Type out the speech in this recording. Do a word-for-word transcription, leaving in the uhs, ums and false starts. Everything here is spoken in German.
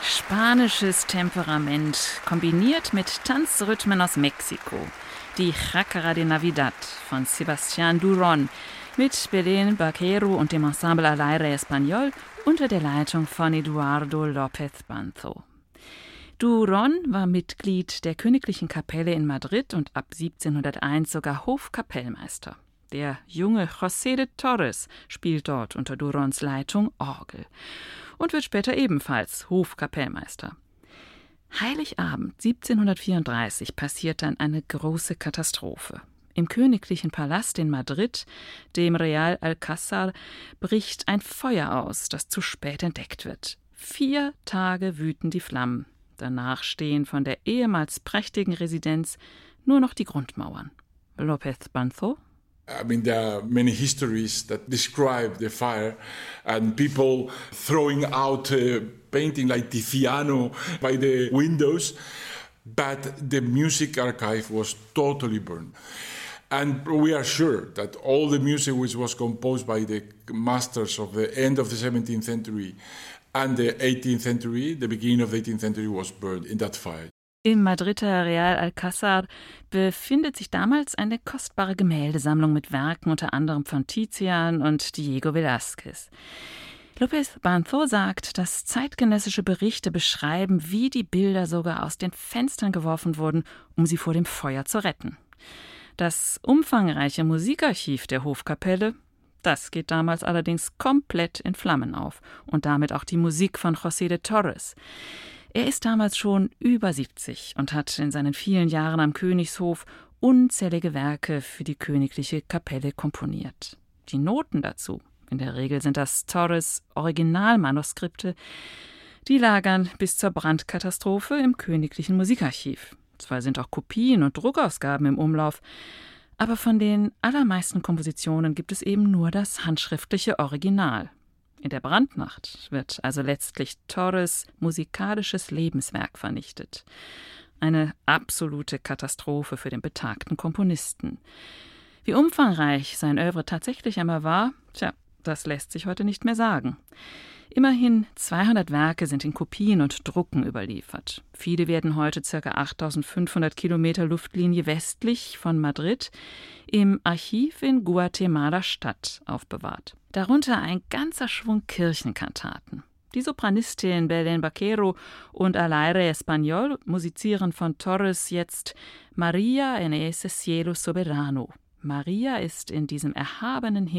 Spanisches Temperament kombiniert mit Tanzrhythmen aus Mexiko. Die Chácara de Navidad von Sebastián Durón mit Belén Vaquero und dem Ensemble Al Aire Español unter der Leitung von Eduardo López Banzo. Durón war Mitglied der Königlichen Kapelle in Madrid und ab siebzehnhunderteins sogar Hofkapellmeister. Der junge José de Torres spielt dort unter Duróns Leitung Orgel und wird später ebenfalls Hofkapellmeister. Heiligabend siebzehnhundertvierunddreißig passiert dann eine große Katastrophe. Im königlichen Palast in Madrid, dem Real Alcázar, bricht ein Feuer aus, das zu spät entdeckt wird. Vier Tage wüten die Flammen. Danach stehen von der ehemals prächtigen Residenz nur noch die Grundmauern. López Banzo. I mean, there are many histories that describe the fire and people throwing out uh, painting like Tiziano by the windows, but the music archive was totally burned. And we are sure that all the music which was composed by the masters of the end of the seventeenth century and the eighteenth century, the beginning of the eighteenth century, was burned in that fire. Im Madrider Real Alcázar befindet sich damals eine kostbare Gemäldesammlung mit Werken unter anderem von Tizian und Diego Velázquez. López Banzo sagt, dass zeitgenössische Berichte beschreiben, wie die Bilder sogar aus den Fenstern geworfen wurden, um sie vor dem Feuer zu retten. Das umfangreiche Musikarchiv der Hofkapelle, das geht damals allerdings komplett in Flammen auf und damit auch die Musik von José de Torres. Er ist damals schon über siebzig und hat in seinen vielen Jahren am Königshof unzählige Werke für die königliche Kapelle komponiert. Die Noten dazu, in der Regel sind das Torres Originalmanuskripte, die lagern bis zur Brandkatastrophe im königlichen Musikarchiv. Zwar sind auch Kopien und Druckausgaben im Umlauf, aber von den allermeisten Kompositionen gibt es eben nur das handschriftliche Original. In der Brandnacht wird also letztlich Torres' musikalisches Lebenswerk vernichtet. Eine absolute Katastrophe für den betagten Komponisten. Wie umfangreich sein Œuvre tatsächlich einmal war, tja, das lässt sich heute nicht mehr sagen. Immerhin zweihundert Werke sind in Kopien und Drucken überliefert. Viele werden heute ca. achttausendfünfhundert Kilometer Luftlinie westlich von Madrid im Archiv in Guatemala-Stadt aufbewahrt. Darunter ein ganzer Schwung Kirchenkantaten. Die Sopranistin Belén Vaquero und Al Aire Español musizieren von Torres jetzt María en ese cielo soberano. Maria ist in diesem erhabenen Himmel